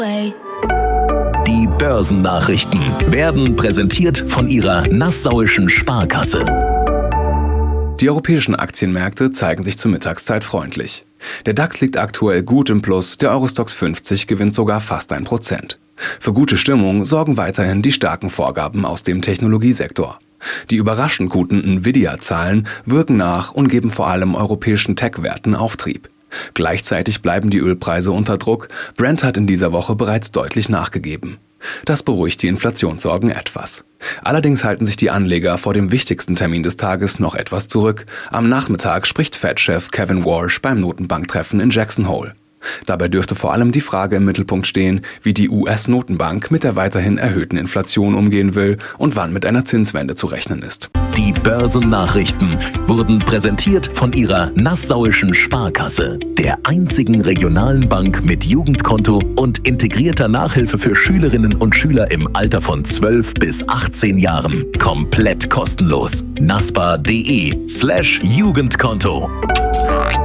Die Börsennachrichten werden präsentiert von Ihrer Nassauischen Sparkasse. Die europäischen Aktienmärkte zeigen sich zur Mittagszeit freundlich. Der DAX liegt aktuell gut im Plus, der Eurostoxx 50 gewinnt sogar fast 1%. Für gute Stimmung sorgen weiterhin die starken Vorgaben aus dem Technologiesektor. Die überraschend guten Nvidia-Zahlen wirken nach und geben vor allem europäischen Tech-Werten Auftrieb. Gleichzeitig bleiben die Ölpreise unter Druck. Brent hat in dieser Woche bereits deutlich nachgegeben. Das beruhigt die Inflationssorgen etwas. Allerdings halten sich die Anleger vor dem wichtigsten Termin des Tages noch etwas zurück. Am Nachmittag spricht Fed-Chef Kevin Warsh beim Notenbanktreffen in Jackson Hole. Dabei dürfte vor allem die Frage im Mittelpunkt stehen, wie die US-Notenbank mit der weiterhin erhöhten Inflation umgehen will und wann mit einer Zinswende zu rechnen ist. Die Börsennachrichten wurden präsentiert von Ihrer Nassauischen Sparkasse, der einzigen regionalen Bank mit Jugendkonto und integrierter Nachhilfe für Schülerinnen und Schüler im Alter von 12 bis 18 Jahren. Komplett kostenlos. naspa.de/Jugendkonto